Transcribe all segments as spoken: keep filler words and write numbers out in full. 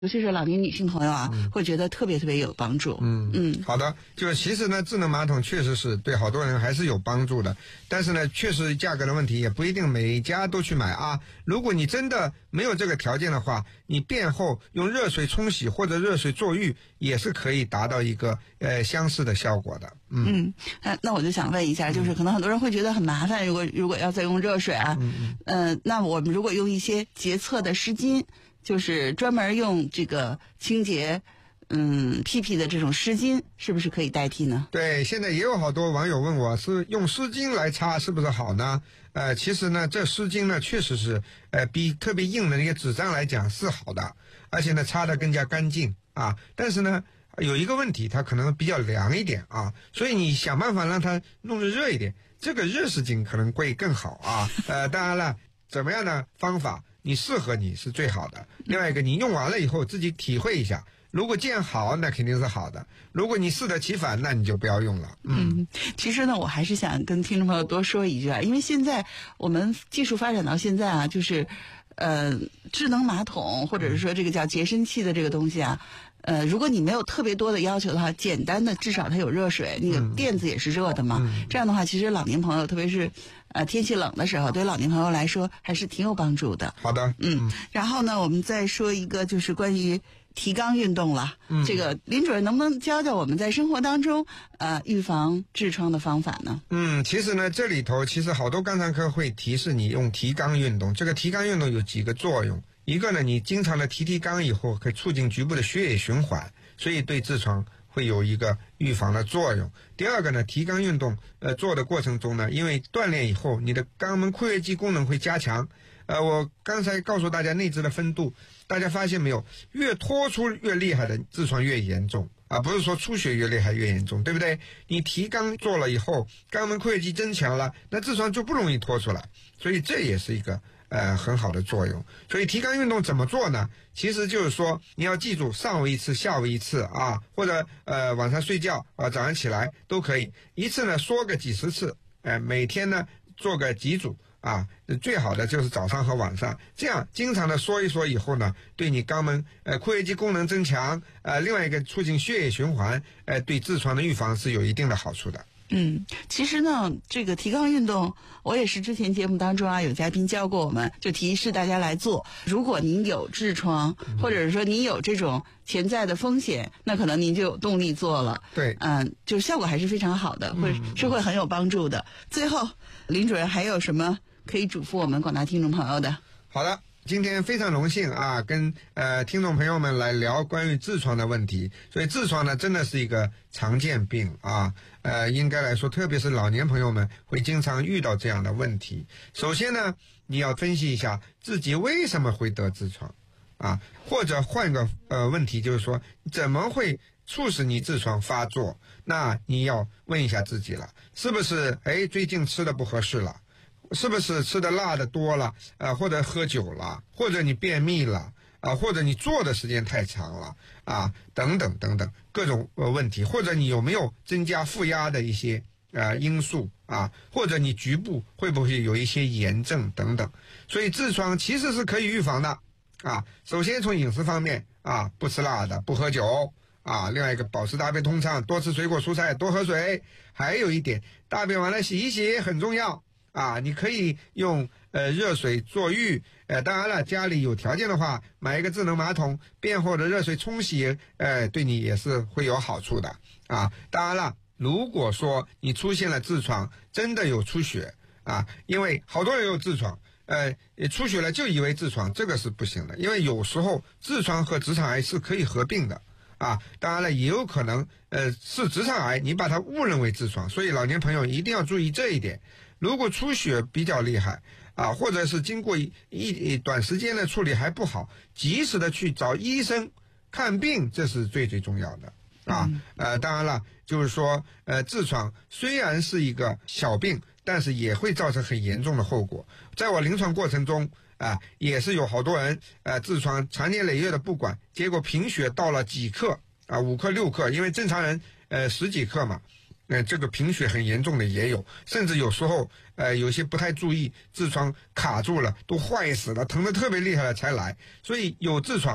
尤其是老年女性朋友啊， 嗯、 会觉得特别特别有帮助。 嗯嗯，好的，就是其实呢，智能马桶确实是对好多人还是有帮助的，但是呢，确实价格的问题也不一定每一家都去买啊。如果你真的没有这个条件的话，你便后用热水冲洗或者热水坐浴也是可以达到一个呃相似的效果的。 嗯，嗯、呃，那我就想问一下，就是可能很多人会觉得很麻烦，如果如果要再用热水啊，嗯嗯，呃，那我们如果用一些洁厕的湿巾。就是专门用这个清洁嗯屁屁的这种湿巾，是不是可以代替呢？ 对，现在也有好多网友问我，是用湿巾来擦是不是好呢？呃，其实呢，这湿巾呢确实是呃比特别硬的那个纸张来讲是好的，而且呢擦得更加干净啊。但是呢有一个问题，它可能比较凉一点啊，所以你想办法让它弄得热一点，这个热湿巾可能会更好啊。呃，当然了，怎么样的方法？你适合你是最好的。另外一个，你用完了以后自己体会一下，如果见好，那肯定是好的；如果你适得其反，那你就不要用了。 嗯，嗯其实呢，我还是想跟听众朋友多说一句啊，因为现在我们技术发展到现在啊，就是呃，智能马桶或者是说这个叫洁身器的这个东西啊。呃，如果你没有特别多的要求的话，简单的至少它有热水，那个垫子也是热的嘛。嗯、这样的话，其实老年朋友，特别是呃天气冷的时候，对老年朋友来说还是挺有帮助的。 好的， 嗯。嗯然后呢，我们再说一个，就是关于提肛运动了。嗯。这个林主任能不能教教我们在生活当中呃预防痔疮的方法呢？ 嗯，其实呢，这里头其实好多肛肠科会提示你用提肛运动。这个提肛运动有几个作用。一个呢，你经常的提提肛以后，可以促进局部的血液循环，所以对痔疮会有一个预防的作用。第二个呢，提肛运动呃做的过程中呢，因为锻炼以后，你的肛门括约肌功能会加强。呃，我刚才告诉大家内痔的分度，大家发现没有？越脱出越厉害的痔疮越严重啊，不是说出血越厉害越严重，对不对？你提肛做了以后，肛门括约肌增强了，那痔疮就不容易脱出来，所以这也是一个呃很好的作用。所以提肛运动怎么做呢？其实就是说你要记住，上午一次，下午一次啊，或者呃晚上睡觉啊，早上起来都可以，一次呢说个几十次，呃每天呢做个几组。啊，最好的就是早上和晚上，这样经常的说一说以后呢，对你肛门呃括约肌功能增强，呃另外一个促进血液循环，呃对痔疮的预防是有一定的好处的。 嗯，其实呢，这个提肛运动，我也是之前节目当中啊，有嘉宾教过我们，就提示大家来做。如果您有痔疮，或者是说您有这种潜在的风险，那可能您就有动力做了。 对， 嗯，就效果还是非常好的，会是会很有帮助的。最后，林主任还有什么可以嘱咐我们广大听众朋友的？ 好的。今天非常荣幸啊，跟呃听众朋友们来聊关于痔疮的问题。所以痔疮呢，真的是一个常见病啊，呃，应该来说，特别是老年朋友们会经常遇到这样的问题。首先呢，你要分析一下自己为什么会得痔疮啊，或者换个呃问题，就是说怎么会促使你痔疮发作？那你要问一下自己了，是不是哎最近吃的不合适了？是不是吃的辣的多了，呃，或者喝酒了，或者你便秘了，啊、呃，或者你坐的时间太长了，啊，等等等等各种呃问题，或者你有没有增加负压的一些呃因素啊，或者你局部会不会有一些炎症等等。所以痔疮其实是可以预防的啊。首先从饮食方面啊，不吃辣的，不喝酒啊，另外一个保持大便通畅，多吃水果蔬菜，多喝水。还有一点，大便完了洗一洗很重要。啊，你可以用呃热水坐浴，呃，当然了，家里有条件的话，买一个智能马桶，便后的热水冲洗，呃，对你也是会有好处的啊。当然了，如果说你出现了痔疮，真的有出血啊，因为好多人有痔疮，呃，出血了就以为痔疮，这个是不行的，因为有时候痔疮和直肠癌是可以合并的。啊，当然了，也有可能，呃，是直肠癌，你把它误认为痔疮，所以老年朋友一定要注意这一点。如果出血比较厉害，啊，或者是经过一一短时间的处理还不好，及时的去找医生看病，这是最最重要的。啊，呃，当然了，就是说，呃，痔疮虽然是一个小病，但是也会造成很严重的后果。在我临床过程中，啊，也是有好多人，呃，痔疮长年累月的不管，结果贫血到了几克，啊，五克六克，因为正常人，呃，十几克嘛，呃，这个贫血很严重的也有，甚至有时候，呃，有些不太注意，痔疮卡住了，都坏死了，疼得特别厉害了才来。所以有痔疮，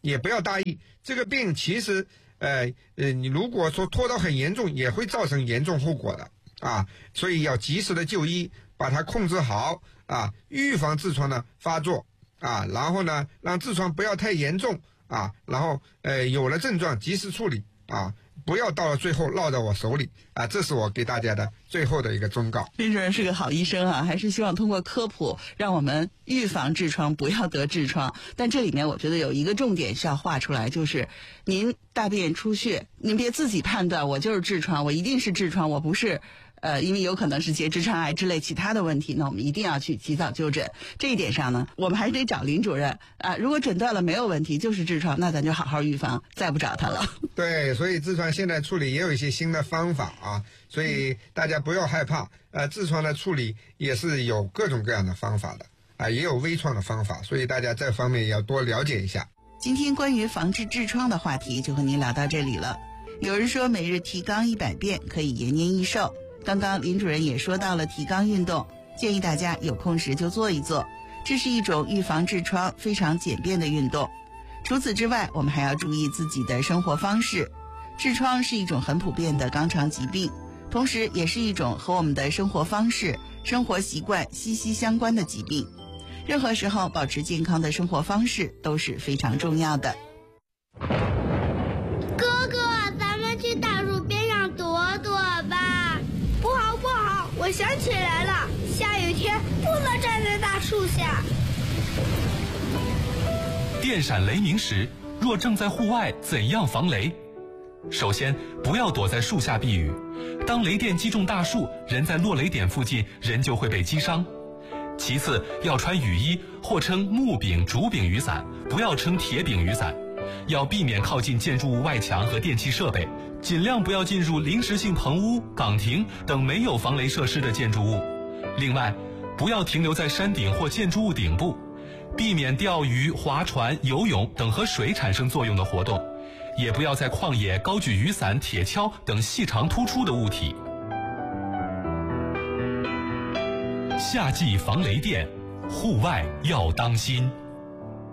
也不要大意。这个病其实呃呃，你如果说拖到很严重，也会造成严重后果的啊，所以要及时的就医，把它控制好啊，预防痔疮的发作啊，然后呢，让痔疮不要太严重啊，然后呃有了症状及时处理啊，不要到了最后落在我手里啊，这是我给大家的最后的一个忠告。 林主任是个好医生啊，还是希望通过科普让我们预防痔疮，不要得痔疮。但这里面我觉得有一个重点是要画出来，就是您大便出血，您别自己判断我就是痔疮，我一定是痔疮，我不是呃，因为有可能是结直肠癌之类其他的问题，那我们一定要去及早就诊。这一点上呢，我们还是得找林主任啊。如果诊断了没有问题，就是痔疮，那咱就好好预防，再不找他了。 对，所以痔疮现在处理也有一些新的方法啊，所以大家不要害怕。呃，痔疮的处理也是有各种各样的方法的啊，也有微创的方法，所以大家这方面也要多了解一下。 今天关于防治痔疮的话题就和您聊到这里了。有人说每日提肛一百遍可以延年益寿。刚刚林主任也说到了提肛运动，建议大家有空时就做一做，这是一种预防痔疮非常简便的运动。除此之外，我们还要注意自己的生活方式。痔疮是一种很普遍的肛肠疾病，同时也是一种和我们的生活方式、生活习惯息息相关的疾病。任何时候保持健康的生活方式都是非常重要的。 哥哥，咱们去大树边上躲躲吧。不好不好，我想起来了，下雨天不能站在大树下。 电闪雷鸣时，若正在户外，怎样防雷？首先，不要躲在树下避雨。当雷电击中大树，人在落雷点附近，人就会被击伤。其次，要穿雨衣或称木柄、竹柄雨伞，不要称铁柄雨伞。要避免靠近建筑物外墙和电气设备，尽量不要进入临时性棚屋、岗亭等没有防雷设施的建筑物。另外，不要停留在山顶或建筑物顶部，避免钓鱼、划船、游泳等和水产生作用的活动，也不要在旷野高举雨伞、铁锹等细长突出的物体。夏季防雷电，户外要当心。